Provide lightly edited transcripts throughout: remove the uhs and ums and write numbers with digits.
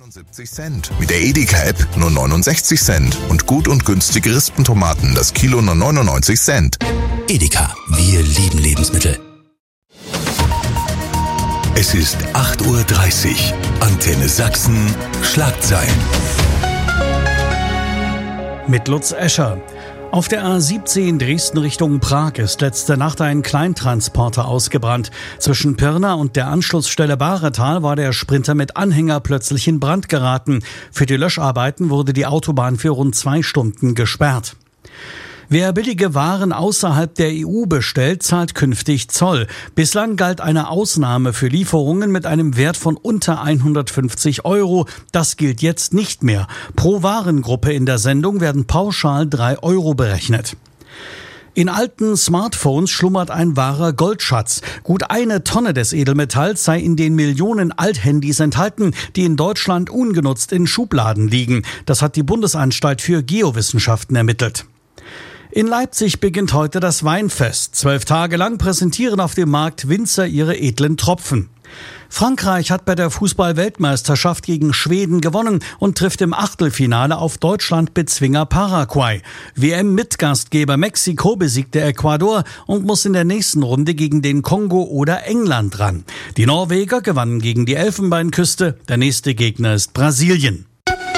79 Cent. Mit der Edeka-App nur 69 Cent. Und gut und günstige Rispentomaten das Kilo nur 99 Cent. Edeka, wir lieben Lebensmittel. Es ist 8:30 Uhr. Antenne Sachsen, Schlagzeilen. Mit Lutz Escher. Auf der A17 Dresden Richtung Prag ist letzte Nacht ein Kleintransporter ausgebrannt. Zwischen Pirna und der Anschlussstelle Bahretal war der Sprinter mit Anhänger plötzlich in Brand geraten. Für die Löscharbeiten wurde die Autobahn für rund 2 Stunden gesperrt. Wer billige Waren außerhalb der EU bestellt, zahlt künftig Zoll. Bislang galt eine Ausnahme für Lieferungen mit einem Wert von unter 150 €. Das gilt jetzt nicht mehr. Pro Warengruppe in der Sendung werden pauschal 3 € berechnet. In alten Smartphones schlummert ein wahrer Goldschatz. Gut 1 Tonne des Edelmetalls sei in den Millionen Althandys enthalten, die in Deutschland ungenutzt in Schubladen liegen. Das hat die Bundesanstalt für Geowissenschaften ermittelt. In Leipzig beginnt heute das Weinfest. 12 Tage lang präsentieren auf dem Markt Winzer ihre edlen Tropfen. Frankreich hat bei der Fußball-Weltmeisterschaft gegen Schweden gewonnen und trifft im Achtelfinale auf Deutschland-Bezwinger Paraguay. WM-Mitgastgeber Mexiko besiegte Ecuador und muss in der nächsten Runde gegen den Kongo oder England ran. Die Norweger gewannen gegen die Elfenbeinküste. Der nächste Gegner ist Brasilien.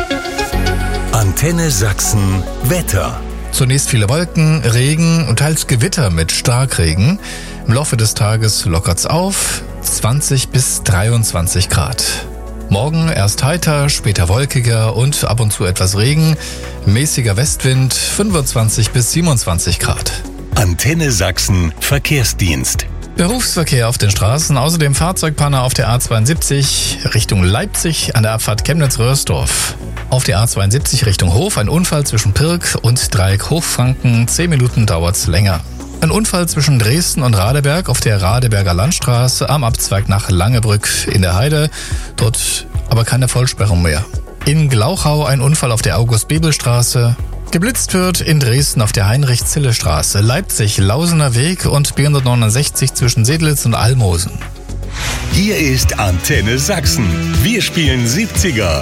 Antenne Sachsen, Wetter. Zunächst viele Wolken, Regen und teils Gewitter mit Starkregen. Im Laufe des Tages lockert's auf, 20 bis 23 Grad. Morgen erst heiter, später wolkiger und ab und zu etwas Regen. Mäßiger Westwind, 25 bis 27 Grad. Antenne Sachsen, Verkehrsdienst. Berufsverkehr auf den Straßen, außerdem Fahrzeugpanne auf der A72 Richtung Leipzig an der Abfahrt Chemnitz-Röhrsdorf. Auf der A72 Richtung Hof ein Unfall zwischen Pirk und Dreieck Hochfranken, 10 Minuten dauert's länger. Ein Unfall zwischen Dresden und Radeberg auf der Radeberger Landstraße am Abzweig nach Langebrück in der Heide, dort aber keine Vollsperrung mehr. In Glauchau ein Unfall auf der August-Bebel-Straße. Geblitzt wird in Dresden auf der Heinrich-Zille-Straße, Leipzig, Lausener Weg und B169 zwischen Sedlitz und Almosen. Hier ist Antenne Sachsen. Wir spielen 70er.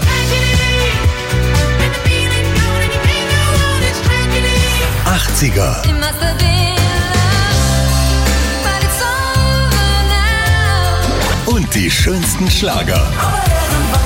80er. Und die schönsten Schlager.